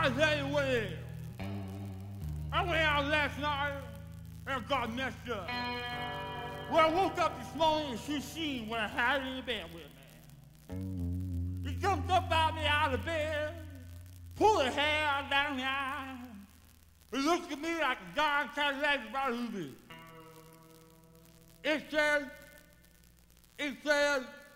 I tell you what it is. I went out last night and got messed up. When I woke up this morning, she seen what I had in the bed with me. He jumped up out me out of bed, pulled her hair down the eye. He looked at me like a John Cadillac about who did. It said,